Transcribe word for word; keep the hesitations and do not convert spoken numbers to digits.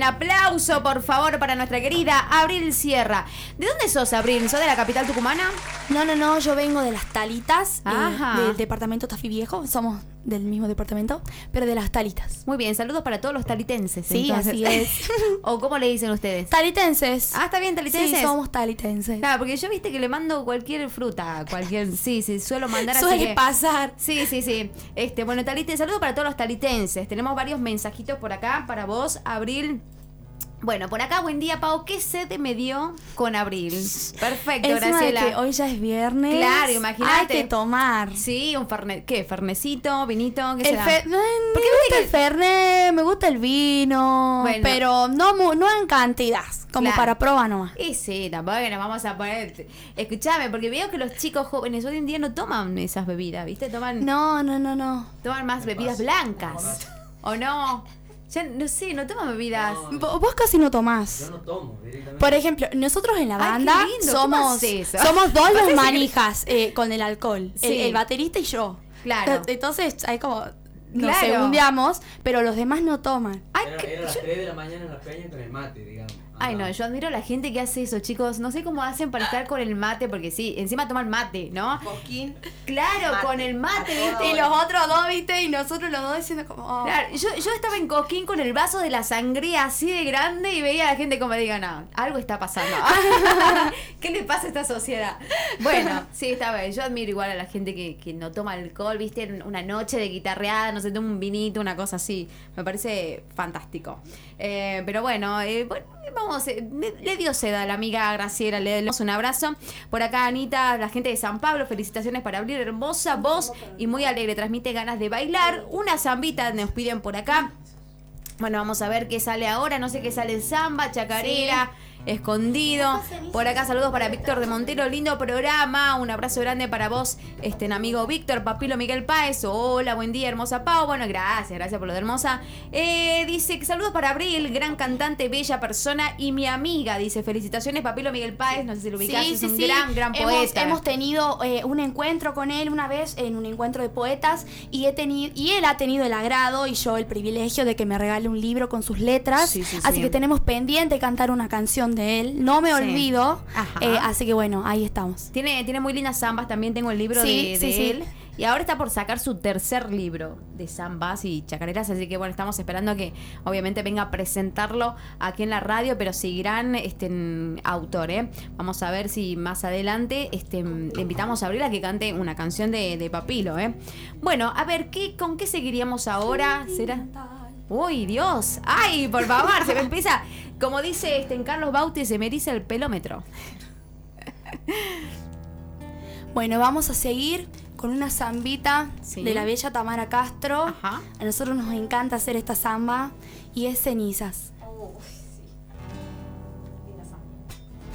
aplauso, por favor, para nuestra querida Abril Sierra. ¿De dónde sos, Abril? ¿Sos de la capital tucumana? No, no, no, yo vengo de Las Talitas, Ajá. eh, del departamento Tafí Viejo. Somos del mismo departamento, pero de Las Talitas. Muy bien, saludos para todos los talitenses. Sí, entonces. así es. ¿O cómo le dicen ustedes? Talitenses. Ah, ¿está bien, talitenses? Sí, somos talitenses. Claro, porque yo viste que le mando cualquier fruta, cualquier... Sí, sí, suelo mandar así Suele que... pasar. Sí, sí, sí. Este, bueno, talite, saludos para todos los talitenses. Tenemos varios mensajitos por acá para vos, Abril. Bueno, por acá, buen día, Pau. ¿Qué sed me dio con Abril? Perfecto, Encima Graciela. de que hoy ya es viernes. Claro, imagínate. Hay que tomar. Sí, un fernet. ¿Qué? ¿Fernecito? ¿Vinito? ¿Qué El será? fe- no, ¿Por me qué gusta viste el que- fernet, me gusta el vino, Bueno. pero no mu- no en cantidad, como Claro. para probar nomás. Y sí, tampoco que nos vamos a poner... Escuchame, porque veo que los chicos jóvenes hoy en día no toman esas bebidas, ¿viste? Toman, No, no, no, no. toman más bebidas blancas. ¿O no? Ya no sé, no toman bebidas... No. Vo- Vos casi no tomás. Yo no tomo directamente. Por ejemplo, nosotros en la Ay, banda qué lindo, ¿cómo somos haces eso? somos dos Parece los que- manijas eh, con el alcohol, Sí. el, el baterista y yo. Claro. Entonces hay como nos Claro. segundeamos, pero los demás no toman. Ay, Era, que- era a las yo- tres de la mañana en la peña con el mate, digamos. Ay, no, Andaba. yo admiro a la gente que hace eso, chicos. No sé cómo hacen para estar con el mate, porque sí, encima toman mate, ¿no? Coquín. Claro, Mate. con el mate, A ¿viste? Y los otros dos, viste, y nosotros los dos diciendo como... oh. Claro, yo, yo estaba en Cosquín con el vaso de la sangría así de grande y veía a la gente como diga, no, algo está pasando. ¿Qué le pasa a esta sociedad? Bueno, sí, está bien. Yo admiro igual a la gente que, que no toma alcohol, viste, una noche de guitarreada, no sé, toma un vinito, una cosa así. Me parece fantástico. Eh, pero bueno, eh, bueno, vamos, eh, le, le dio sed a la amiga Graciela, le damos un abrazo. Por acá, Anita, la gente de San Pablo, felicitaciones para Abril, hermosa voz y muy alegre, transmite ganas de bailar. Una zambita nos piden por acá. Bueno, vamos a ver qué sale ahora. No sé qué sale, samba, chacarera, escondido. Por acá saludos para Víctor de Montero, lindo programa. Un abrazo grande para vos, este amigo Víctor, Papilo Miguel Páez. Hola, buen día, hermosa Pau. Bueno, gracias, gracias por lo de hermosa. Eh, dice que saludos para Abril, gran cantante, bella persona y mi amiga. Dice, felicitaciones, Papilo Miguel Páez. No sé si lo ubicás, Sí, es sí, un sí. gran, gran hemos, poeta. hemos tenido eh, un encuentro con él una vez en un encuentro de poetas y he tenido y él ha tenido el agrado y yo el privilegio de que me regale un libro con sus letras. Sí, sí, así sí. que tenemos pendiente cantar una canción de él. No me Sí. olvido. Ajá. Eh, así que bueno, ahí estamos. Tiene, tiene muy lindas zambas, también tengo el libro Sí, de, sí, de sí. él. Y ahora está por sacar su tercer libro de zambas y chacareras, así que bueno, estamos esperando a que obviamente venga a presentarlo aquí en la radio, pero sí, gran este, autor, ¿eh? Vamos a ver si más adelante este, le invitamos a Abril a que cante una canción de, de Papilo, ¿eh? Bueno, a ver, ¿qué, ¿con qué seguiríamos ahora? ¿Será? Uy, Dios. Ay, por favor, se me empieza, como dice este, en Carlos Bauti, se me eriza el pelómetro. Bueno, vamos a seguir con una zambita Sí. de la bella Tamara Castro. Ajá. A nosotros nos encanta hacer esta zamba y es Cenizas.